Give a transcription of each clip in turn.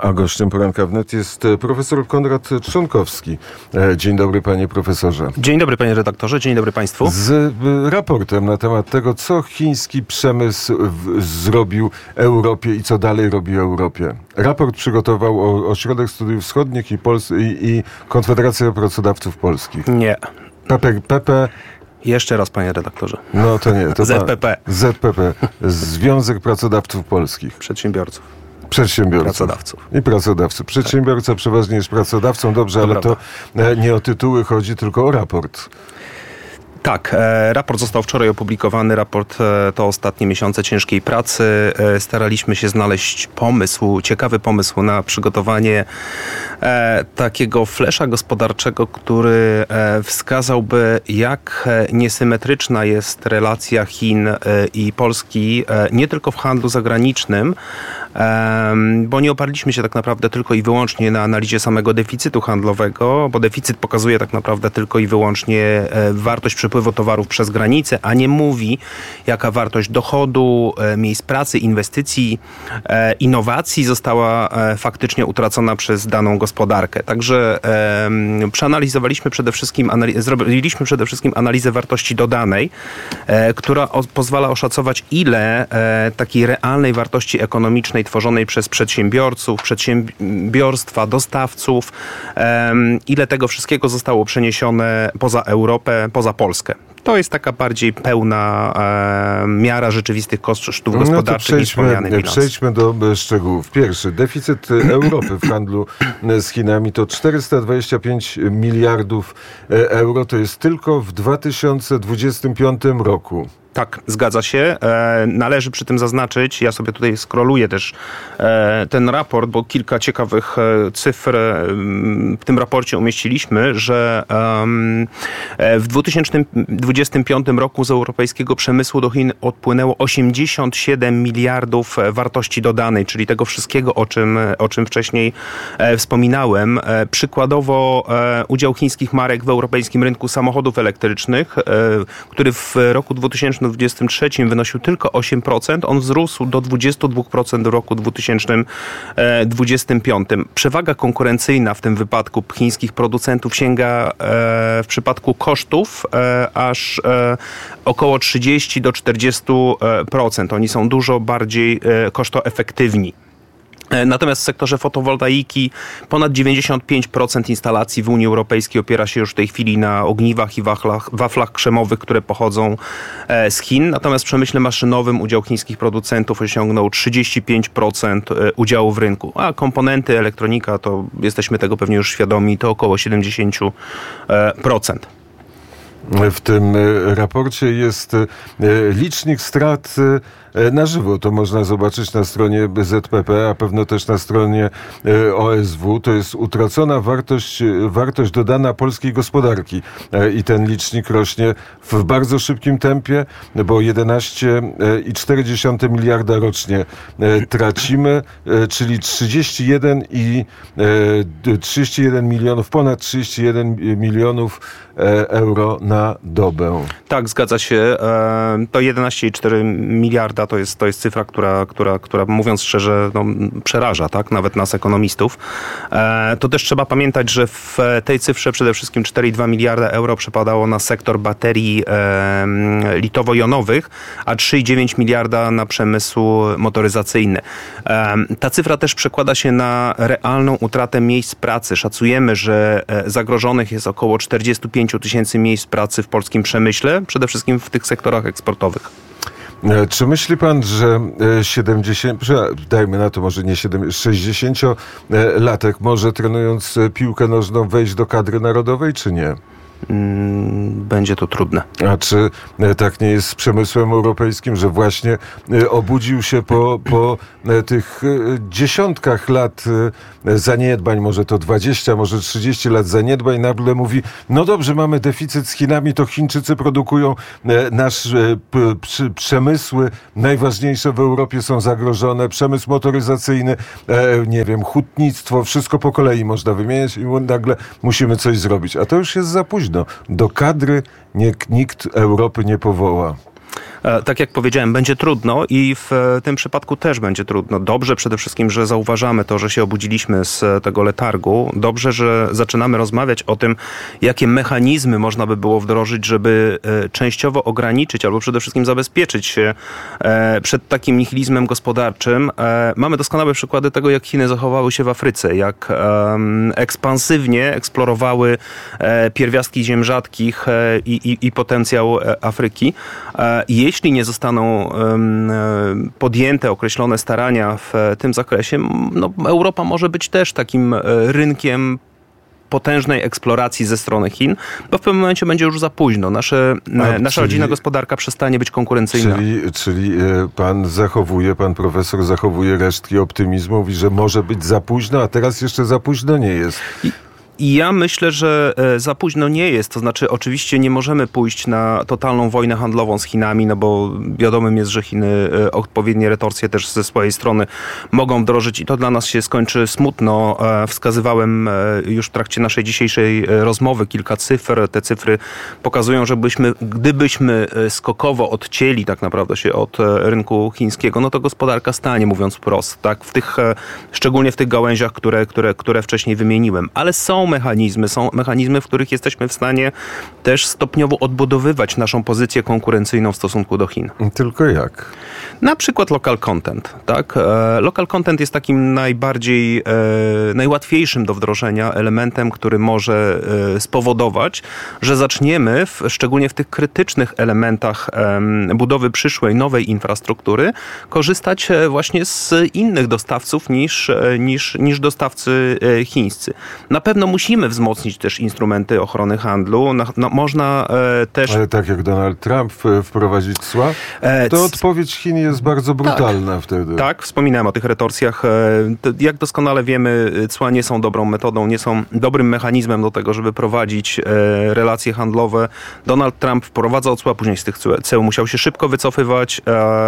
A gościem Poranka Wnet jest profesor Konrad Trzonkowski. Dzień dobry, panie profesorze. Dzień dobry, panie redaktorze. Dzień dobry państwu. Z raportem na temat tego, co chiński przemysł zrobił Europie i co dalej robi Europie. Raport przygotował Ośrodek Studiów Wschodnich i Konfederacja Pracodawców Polskich. Nie. PP. Jeszcze raz, panie redaktorze. No to nie. To ZPP. ZPP. Związek Pracodawców Polskich. Przedsiębiorców. Pracodawców. Przedsiębiorca przeważnie jest pracodawcą, dobrze, To ale prawda. to nie o tytuły chodzi, tylko o raport. Tak, raport został wczoraj opublikowany. Raport to ostatnie miesiące ciężkiej pracy. Staraliśmy się znaleźć ciekawy pomysł na przygotowanie takiego flesza gospodarczego, który wskazałby, jak niesymetryczna jest relacja Chin i Polski, nie tylko w handlu zagranicznym, bo nie oparliśmy się tak naprawdę tylko i wyłącznie na analizie samego deficytu handlowego, bo deficyt pokazuje tak naprawdę tylko i wyłącznie wartość przepływu towarów przez granicę, a nie mówi, jaka wartość dochodu, miejsc pracy, inwestycji, innowacji została faktycznie utracona przez daną gospodarkę. Także zrobiliśmy przede wszystkim analizę wartości dodanej, która pozwala oszacować, ile takiej realnej wartości ekonomicznej tworzonej przez przedsiębiorców, przedsiębiorstwa, dostawców, ile tego wszystkiego zostało przeniesione poza Europę, poza Polskę. To jest taka bardziej pełna miara rzeczywistych kosztów gospodarczych niż wspomniany bilans. Przejdźmy do szczegółów. Pierwszy, deficyt Europy w handlu z Chinami to 425 miliardów euro. To jest tylko w 2025 roku. Tak, zgadza się. Należy przy tym zaznaczyć, ja sobie tutaj scrolluję też ten raport, bo kilka ciekawych cyfr w tym raporcie umieściliśmy, że w 2025 roku z europejskiego przemysłu do Chin odpłynęło 87 miliardów wartości dodanej, czyli tego wszystkiego, o czym wcześniej wspominałem. Przykładowo udział chińskich marek w europejskim rynku samochodów elektrycznych, który w roku 2023 wynosił tylko 8%, on wzrósł do 22% w roku 2025. Przewaga konkurencyjna w tym wypadku chińskich producentów sięga w przypadku kosztów aż około 30 do 40%. Oni są dużo bardziej kosztoefektywni. Natomiast w sektorze fotowoltaiki ponad 95% instalacji w Unii Europejskiej opiera się już w tej chwili na ogniwach i waflach krzemowych, które pochodzą z Chin. Natomiast w przemyśle maszynowym udział chińskich producentów osiągnął 35% udziału w rynku. A komponenty, elektronika, to jesteśmy tego pewnie już świadomi, to około 70%. W tym raporcie jest licznik strat na żywo. To można zobaczyć na stronie ZPP, a pewno też na stronie OSW. To jest utracona wartość dodana polskiej gospodarki. I ten licznik rośnie w bardzo szybkim tempie, bo 11,4 miliarda rocznie tracimy, czyli 31 milionów, ponad 31 milionów euro na dobę. Tak, zgadza się. To 11,4 miliarda to jest cyfra, która mówiąc szczerze, przeraża, tak? Nawet nas ekonomistów. To też trzeba pamiętać, że w tej cyfrze przede wszystkim 4,2 miliarda euro przypadało na sektor baterii litowo-jonowych, a 3,9 miliarda na przemysł motoryzacyjny. Ta cyfra też przekłada się na realną utratę miejsc pracy. Szacujemy, że zagrożonych jest około 45 tysięcy miejsc pracy w polskim przemyśle, przede wszystkim w tych sektorach eksportowych. Czy myśli pan, że 60-latek może trenując piłkę nożną wejść do kadry narodowej, czy nie? Będzie to trudne. A czy tak nie jest z przemysłem europejskim, że właśnie obudził się po tych dziesiątkach lat zaniedbań, może to 20, może 30 lat zaniedbań, nagle mówi, no dobrze, mamy deficyt z Chinami, to Chińczycy produkują, nasze przemysły najważniejsze w Europie są zagrożone, przemysł motoryzacyjny, nie wiem, hutnictwo, wszystko po kolei można wymieniać i nagle musimy coś zrobić. A to już jest za późno. Do kadry nikt Europy nie powoła. Tak jak powiedziałem, będzie trudno i w tym przypadku też będzie trudno. Dobrze przede wszystkim, że zauważamy to, że się obudziliśmy z tego letargu. Dobrze, że zaczynamy rozmawiać o tym, jakie mechanizmy można by było wdrożyć, żeby częściowo ograniczyć albo przede wszystkim zabezpieczyć się przed takim nihilizmem gospodarczym. Mamy doskonałe przykłady tego, jak Chiny zachowały się w Afryce, jak ekspansywnie eksplorowały pierwiastki ziem rzadkich i potencjał Afryki. Jeśli nie zostaną podjęte określone starania w tym zakresie, Europa może być też takim rynkiem potężnej eksploracji ze strony Chin, bo w pewnym momencie będzie już za późno. Nasza rodzina gospodarka przestanie być konkurencyjna. Czyli pan profesor zachowuje resztki optymizmu, mówi, że może być za późno, a teraz jeszcze za późno nie jest. I ja myślę, że za późno nie jest. To znaczy, oczywiście nie możemy pójść na totalną wojnę handlową z Chinami, no bo wiadomym jest, że Chiny odpowiednie retorsje też ze swojej strony mogą wdrożyć i to dla nas się skończy smutno. Wskazywałem już w trakcie naszej dzisiejszej rozmowy kilka cyfr. Te cyfry pokazują, że gdybyśmy skokowo odcięli tak naprawdę się od rynku chińskiego, no to gospodarka stanie, mówiąc wprost, tak? Szczególnie w tych gałęziach, które wcześniej wymieniłem. Ale są mechanizmy, w których jesteśmy w stanie też stopniowo odbudowywać naszą pozycję konkurencyjną w stosunku do Chin. Tylko jak? Na przykład local content. Tak? Local content jest takim najłatwiejszym do wdrożenia elementem, który może spowodować, że zaczniemy, szczególnie w tych krytycznych elementach budowy przyszłej, nowej infrastruktury, korzystać właśnie z innych dostawców niż dostawcy chińscy. Na pewno musimy wzmocnić też instrumenty ochrony handlu. Można też... Ale tak jak Donald Trump wprowadzić cła, to odpowiedź Chin jest bardzo brutalna wtedy. Tak, wspominałem o tych retorsjach. Jak doskonale wiemy, cła nie są dobrą metodą, nie są dobrym mechanizmem do tego, żeby prowadzić relacje handlowe. Donald Trump wprowadzał cła, później z tych ceł musiał się szybko wycofywać,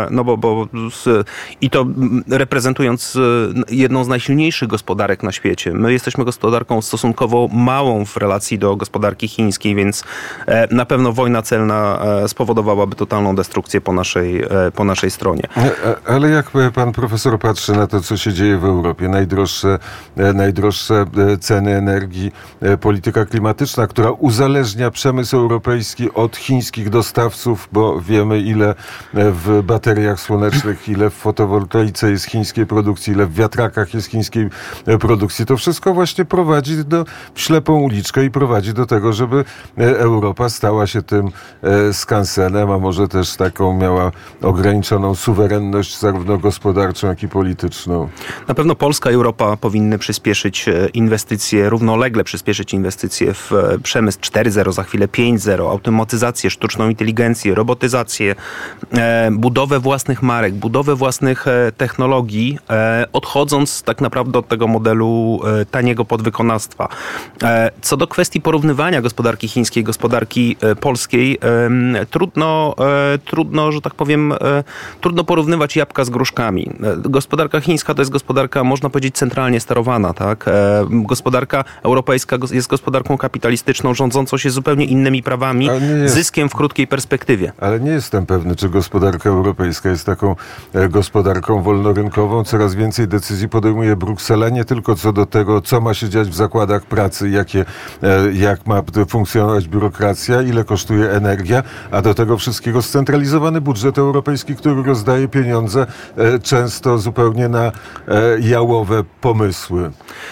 i to reprezentując jedną z najsilniejszych gospodarek na świecie. My jesteśmy gospodarką stosunkowo małą w relacji do gospodarki chińskiej, więc na pewno wojna celna spowodowałaby totalną destrukcję po naszej stronie. Ale jak pan profesor patrzy na to, co się dzieje w Europie? Najdroższe ceny energii, polityka klimatyczna, która uzależnia przemysł europejski od chińskich dostawców, bo wiemy, ile w bateriach słonecznych, ile w fotowoltaice jest chińskiej produkcji, ile w wiatrakach jest chińskiej produkcji. To wszystko właśnie prowadzi w ślepą uliczkę i prowadzi do tego, żeby Europa stała się tym skansenem, a może też taką miała ograniczoną suwerenność zarówno gospodarczą, jak i polityczną. Na pewno Polska i Europa powinny przyspieszyć inwestycje, równolegle przyspieszyć inwestycje w przemysł 4.0, za chwilę 5.0, automatyzację, sztuczną inteligencję, robotyzację, budowę własnych marek, budowę własnych technologii, odchodząc tak naprawdę od tego modelu taniego podwykonawstwa. Co do kwestii porównywania gospodarki chińskiej, gospodarki polskiej, trudno, że tak powiem, trudno porównywać jabłka z gruszkami. Gospodarka chińska to jest gospodarka, można powiedzieć, centralnie sterowana, tak? Gospodarka europejska jest gospodarką kapitalistyczną, rządzącą się zupełnie innymi prawami, zyskiem w krótkiej perspektywie. Ale nie jestem pewny, czy gospodarka europejska jest taką gospodarką wolnorynkową. Coraz więcej decyzji podejmuje Bruksela, nie tylko co do tego, co ma się dziać w zakładach pracy, jak ma funkcjonować biurokracja, ile kosztuje energia, a do tego wszystkiego scentralizowany budżet europejski, który rozdaje pieniądze często zupełnie na jałowe pomysły.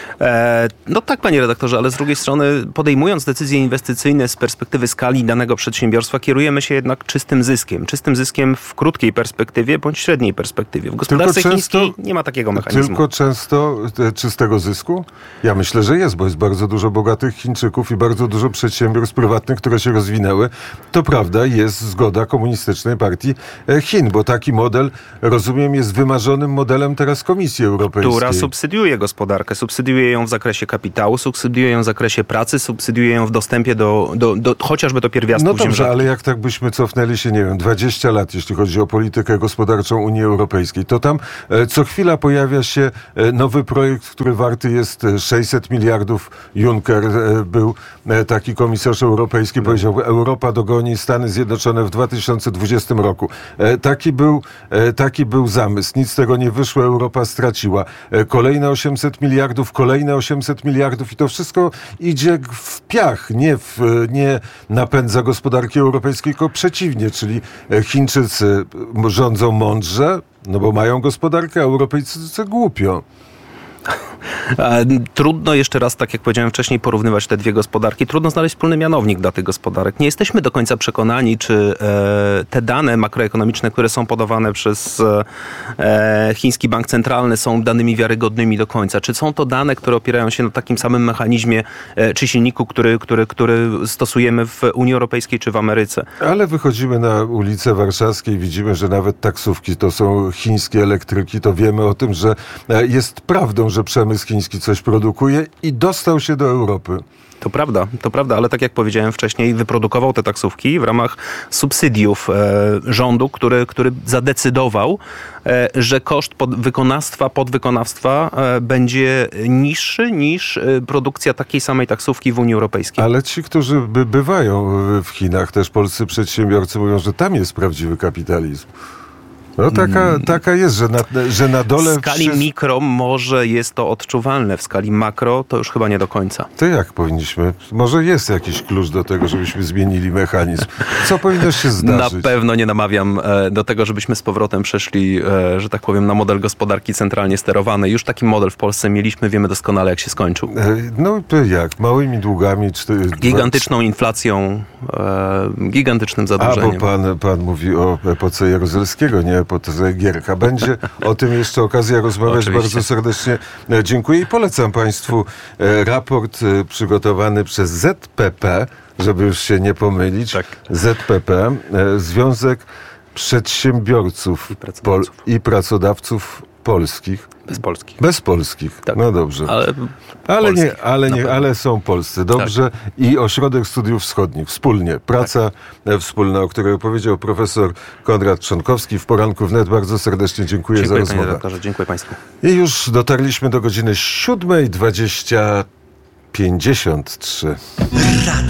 No tak, panie redaktorze, ale z drugiej strony podejmując decyzje inwestycyjne z perspektywy skali danego przedsiębiorstwa, kierujemy się jednak czystym zyskiem. Czystym zyskiem w krótkiej perspektywie bądź średniej perspektywie. W gospodarce chińskiej nie ma takiego mechanizmu. Tylko często czystego zysku? Ja myślę, że jest, bo jest bardzo dużo bogatych Chińczyków i bardzo dużo przedsiębiorstw prywatnych, które się rozwinęły. To prawda, jest zgoda Komunistycznej Partii Chin, bo taki model, rozumiem, jest wymarzonym modelem teraz Komisji Europejskiej. Która subsydiuje gospodarkę, subsydiuje ją w zakresie kapitału, subsydiuje ją w zakresie pracy, subsydiuje ją w dostępie do chociażby do pierwiastków No dobrze, ale jak tak byśmy cofnęli się, nie wiem, 20 lat, jeśli chodzi o politykę gospodarczą Unii Europejskiej, to tam co chwila pojawia się nowy projekt, który warty jest 600 miliardów Juncker, był taki komisarz europejski, powiedział, Europa dogoni Stany Zjednoczone w 2020 roku. Taki był zamysł. Nic z tego nie wyszło, Europa straciła. Kolejne 800 miliardów i to wszystko idzie w piach. Nie napędza gospodarki europejskiej, tylko przeciwnie, czyli Chińczycy rządzą mądrze, no bo mają gospodarkę, a Europejczycy głupio. Trudno jeszcze raz, tak jak powiedziałem wcześniej, porównywać te dwie gospodarki. Trudno znaleźć wspólny mianownik dla tych gospodarek. Nie jesteśmy do końca przekonani, czy te dane makroekonomiczne, które są podawane przez chiński bank centralny, są danymi wiarygodnymi do końca. Czy są to dane, które opierają się na takim samym mechanizmie czy silniku, który stosujemy w Unii Europejskiej czy w Ameryce? Ale wychodzimy na ulice warszawskie i widzimy, że nawet taksówki to są chińskie elektryki. To wiemy o tym, że jest prawdą, że przemysł chiński coś produkuje i dostał się do Europy. To prawda, ale tak jak powiedziałem wcześniej, wyprodukował te taksówki w ramach subsydiów rządu, który zadecydował, że koszt podwykonawstwa będzie niższy niż produkcja takiej samej taksówki w Unii Europejskiej. Ale ci, którzy bywają w Chinach, też polscy przedsiębiorcy mówią, że tam jest prawdziwy kapitalizm. No taka jest, że na dole... W skali mikro może jest to odczuwalne, w skali makro to już chyba nie do końca. To jak powinniśmy? Może jest jakiś klucz do tego, żebyśmy zmienili mechanizm. Co powinno się zdarzyć? Na pewno nie namawiam do tego, żebyśmy z powrotem przeszli, że tak powiem, na model gospodarki centralnie sterowany. Już taki model w Polsce mieliśmy, wiemy doskonale, jak się skończył. No to jak? Małymi długami? Gigantyczną inflacją, gigantycznym zadłużeniem. Bo pan mówi o epoce Jaruzelskiego, nie epoce Gierka. Będzie o tym jeszcze okazja rozmawiać. Oczywiście. Bardzo serdecznie dziękuję i polecam państwu raport przygotowany przez ZPP, żeby już się nie pomylić. Tak. ZPP, Związek Przedsiębiorców i Pracodawców Polskich. Bez polskich. Tak. No dobrze. Ale są polscy. Dobrze. Tak. I Ośrodek Studiów Wschodnich. Wspólnie. Praca wspólna, o której opowiedział profesor Konrad Trzonkowski w Poranku Wnet. Bardzo serdecznie dziękuję za rozmowę. Panie redaktorze. Dziękuję państwu. I już dotarliśmy do godziny 7:53.